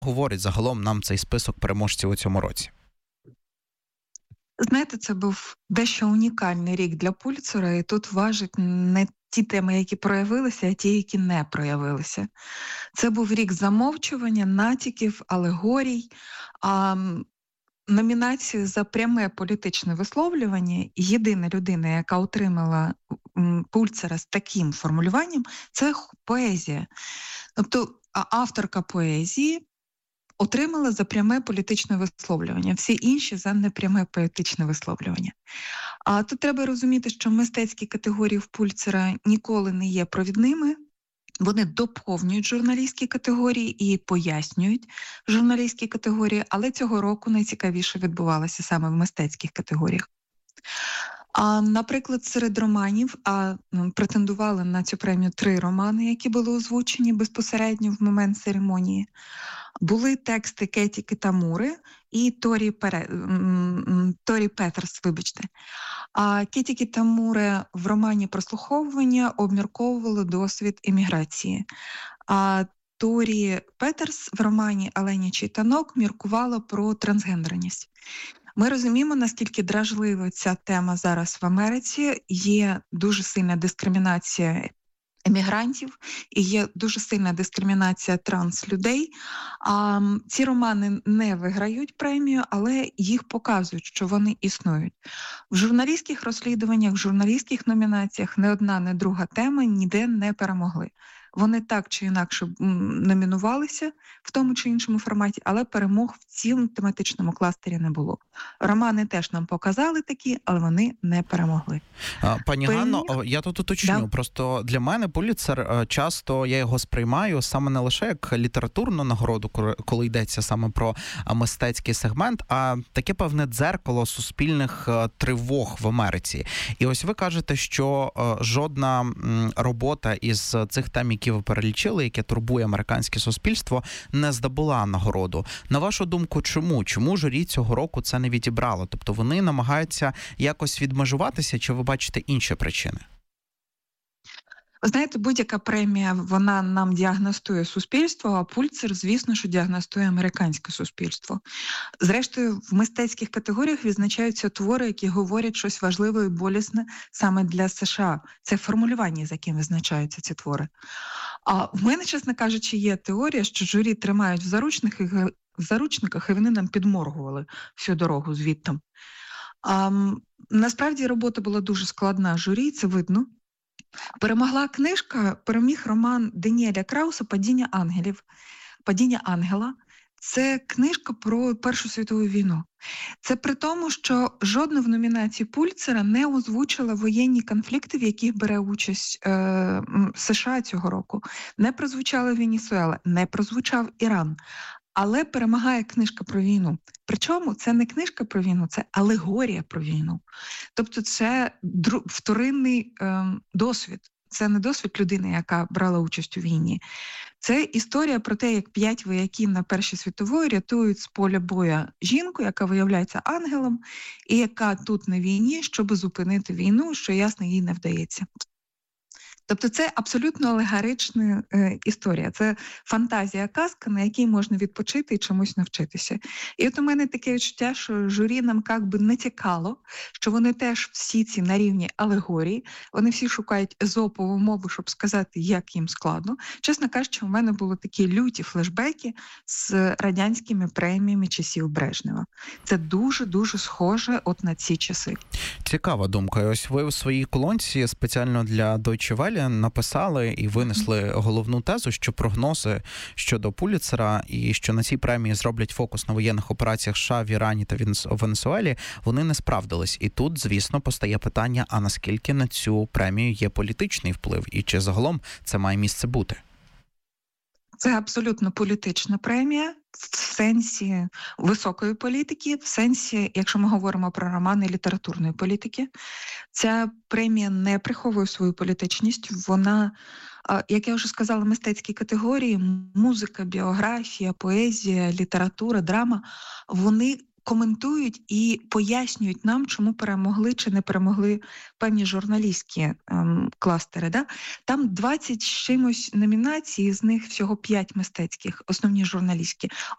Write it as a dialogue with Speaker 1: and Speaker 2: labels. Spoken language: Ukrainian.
Speaker 1: говорить загалом нам цей список переможців у цьому році?
Speaker 2: Знаєте, це був дещо унікальний рік для Пульцера, і тут важать не ті теми, які проявилися, а ті, які не проявилися. Це був рік замовчування, натяків, алегорій, номінацію за пряме політичне висловлювання. Єдина людина, яка отримала Пульцера з таким формулюванням, це поезія. Тобто авторка поезії отримала за пряме політичне висловлювання, всі інші за непряме політичне висловлювання. А тут треба розуміти, що мистецькі категорії в Пульцера ніколи не є провідними. Вони доповнюють журналістські категорії і пояснюють журналістські категорії, але цього року найцікавіше відбувалося саме в мистецьких категоріях. Наприклад, серед романів претендували на цю премію 3 романи, які були озвучені безпосередньо в момент церемонії. Були тексти Кеті Кітамури і Торі Петерс, вибачте. Кеті Кітамури в романі «Прослуховування» обмірковували досвід еміграції. А Торі Петерс в романі «Оленячий танок» міркувала про трансгендерність. Ми розуміємо, наскільки дражлива ця тема зараз в Америці. Є дуже сильна дискримінація емігрантів і є дуже сильна дискримінація транслюдей. Ці романи не виграють премію, але їх показують, що вони існують. В журналістських розслідуваннях, в журналістських номінаціях не одна, не друга тема ніде не перемогли. Вони так чи інакше номінувалися в тому чи іншому форматі, але перемог в цілому тематичному кластері не було. Романи теж нам показали такі, але вони не перемогли.
Speaker 1: Пані Ганно, я тут уточню. Просто для мене Пулітцер часто, я його сприймаю саме не лише як літературну нагороду, коли йдеться саме про мистецький сегмент, а таке певне дзеркало суспільних тривог в Америці. І ось ви кажете, що жодна робота із цих тем, які ви перелічили, яке турбує американське суспільство, не здобула нагороду. На вашу думку, чому? Чому журі цього року це не відібрало? Тобто вони намагаються якось відмежуватися, чи ви бачите інші причини?
Speaker 2: Ви знаєте, будь-яка премія, вона нам діагностує суспільство, а Пульцер, звісно, що діагностує американське суспільство. Зрештою, в мистецьких категоріях відзначаються твори, які говорять щось важливе і болісне саме для США. Це формулювання, з яким визначаються ці твори. А в мене, чесно кажучи, є теорія, що журі тримають в заручниках, і вони нам підморгували всю дорогу звідтам. Насправді робота була дуже складна журі, це видно. Переміг роман Деніеля Крауса «Падіння ангелів». «Падіння ангела» – це книжка про Першу світову війну. Це при тому, що жодна в номінації Пульцера не озвучила воєнні конфлікти, в яких бере участь США цього року. Не прозвучала Венесуела, не прозвучав Іран. Але перемагає книжка про війну. Причому це не книжка про війну, це алегорія про війну. Тобто це вторинний досвід. Це не досвід людини, яка брала участь у війні. Це історія про те, як 5 вояків на Першій світовій рятують з поля бою жінку, яка виявляється ангелом, і яка тут на війні, щоб зупинити війну, що, ясно, їй не вдається. Тобто це абсолютно алегорична історія. Це фантазія, казка, на якій можна відпочити і чомусь навчитися. І от у мене таке відчуття, що журі нам якби натякало, що вони теж всі ці на рівні алегорії, вони всі шукають езопову мову, щоб сказати, як їм складно. Чесно кажучи, у мене були такі люті флешбеки з радянськими преміями часів Брежнева. Це дуже-дуже схоже от на ці часи.
Speaker 1: Цікава думка. Ось ви у своїй колонці спеціально для Deutsche Welle написали і винесли головну тезу, що прогнози щодо Пулітцера і що на цій премії зроблять фокус на воєнних операціях США в Ірані та Венесуелі, вони не справдились. І тут, звісно, постає питання, а наскільки на цю премію є політичний вплив і чи загалом це має місце бути?
Speaker 2: Це абсолютно політична премія в сенсі високої політики, в сенсі, якщо ми говоримо про романи літературної політики. Ця премія не приховує свою політичність. Вона, як я вже сказала, мистецькі категорії, музика, біографія, поезія, література, драма, вони коментують і пояснюють нам, чому перемогли чи не перемогли певні журналістські кластери. Да? Там 20 з чимось номінацій, з них всього 5 мистецьких, основні журналістські.